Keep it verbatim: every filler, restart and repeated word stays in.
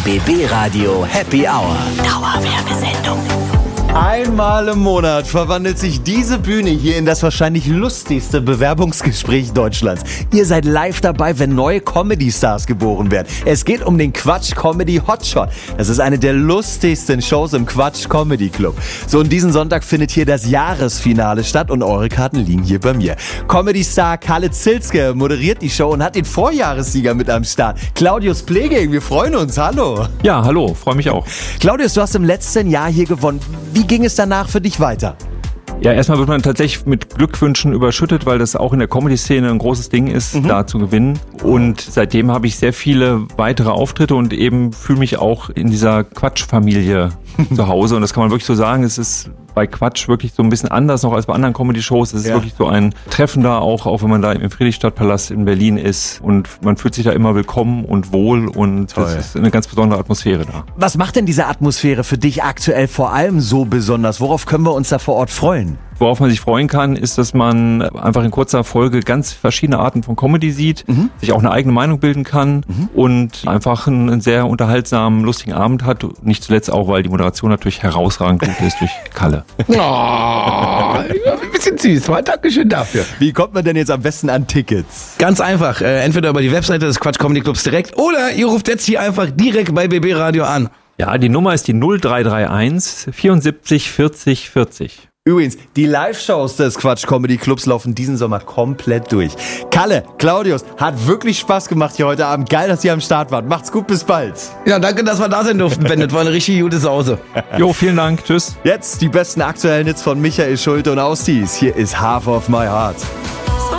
B B Radio Happy Hour. Dauerwerbesendung. Einmal im Monat verwandelt sich diese Bühne hier in das wahrscheinlich lustigste Bewerbungsgespräch Deutschlands. Ihr seid live dabei, wenn neue Comedy-Stars geboren werden. Es geht um den Quatsch Comedy Hotshot. Das ist eine der lustigsten Shows im Quatsch Comedy Club. So, und diesen Sonntag findet hier das Jahresfinale statt und eure Karten liegen hier bei mir. Comedy-Star Kalle Zilske moderiert die Show und hat den Vorjahressieger mit am Start. Claudius Pleging, wir freuen uns. Hallo. Ja, hallo, freue mich auch. Claudius, du hast im letzten Jahr hier gewonnen. Wie ging es danach für dich weiter? Ja, erstmal wird man tatsächlich mit Glückwünschen überschüttet, weil das auch in der Comedy-Szene ein großes Ding ist, mhm. da zu gewinnen. Und seitdem habe ich sehr viele weitere Auftritte und eben fühle mich auch in dieser Quatsch-Familie zu Hause. Und das kann man wirklich so sagen, es ist bei Quatsch wirklich so ein bisschen anders noch als bei anderen Comedy-Shows. Es ist ja. wirklich so ein Treffen da, auch, auch wenn man da im Friedrichstadtpalast in Berlin ist. Und man fühlt sich da immer willkommen und wohl und es ist eine ganz besondere Atmosphäre da. Was macht denn diese Atmosphäre für dich aktuell vor allem so besonders? Worauf können wir uns da vor Ort freuen? Worauf man sich freuen kann, ist, dass man einfach in kurzer Folge ganz verschiedene Arten von Comedy sieht, mhm. sich auch eine eigene Meinung bilden kann mhm. und einfach einen sehr unterhaltsamen, lustigen Abend hat. Nicht zuletzt auch, weil die Moderation natürlich herausragend gut ist durch Kalle. Oh, ein bisschen süß. Mal Dankeschön dafür. Wie kommt man denn jetzt am besten an Tickets? Ganz einfach. Äh, entweder über die Webseite des Quatsch Comedy Clubs direkt oder ihr ruft jetzt hier einfach direkt bei B B Radio an. Ja, die Nummer ist die null drei drei eins vierundsiebzig vierzig vierzig. Übrigens, die Live-Shows des Quatsch Comedy Clubs laufen diesen Sommer komplett durch. Kalle, Claudius, hat wirklich Spaß gemacht hier heute Abend. Geil, dass ihr am Start wart. Macht's gut, bis bald. Ja, danke, dass wir da sein durften, Ben. Das war eine richtig gute Sause. Jo, vielen Dank. Tschüss. Jetzt die besten aktuellen Hits von Michael Schulte und Austis. Hier ist Half of My Heart.